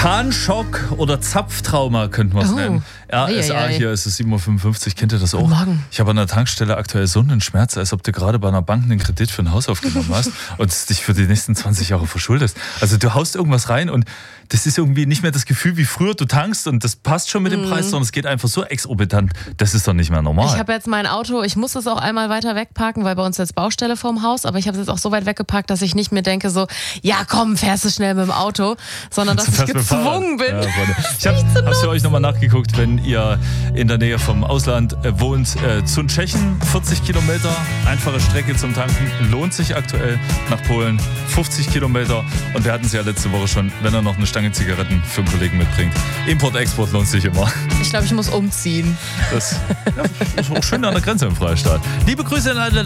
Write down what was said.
Zahnschock oder Zapftrauma könnten wir es nennen. RSA, hier ist es 7.55 Uhr, kennt ihr das auch? Ich habe an der Tankstelle aktuell so einen Schmerz, als ob du gerade bei einer Bank einen Kredit für ein Haus aufgenommen hast und es dich für die nächsten 20 Jahre verschuldest. Also du haust irgendwas rein und das ist irgendwie nicht mehr das Gefühl wie früher, du tankst und das passt schon mit dem Preis, sondern es geht einfach so exorbitant, das ist doch nicht mehr normal. Ich habe jetzt mein Auto, ich muss es auch einmal weiter wegparken, weil bei uns jetzt Baustelle vorm Haus, aber ich habe es jetzt auch so weit weggeparkt, dass ich nicht mehr denke so, ja komm, fährst du schnell mit dem Auto, sondern dass ich gezwungen bin. Ja, ich habe für euch nochmal nachgeguckt, wenn ihr in der Nähe vom Ausland wohnt, zu Tschechien 40 Kilometer, einfache Strecke zum Tanken, lohnt sich aktuell, nach Polen 50 Kilometer und wir hatten es ja letzte Woche schon, wenn er noch eine Stange Zigaretten für einen Kollegen mitbringt. Import-Export lohnt sich immer. Ich glaube, ich muss umziehen. Das ist auch schön an der Grenze im Freistaat. Liebe Grüße an alle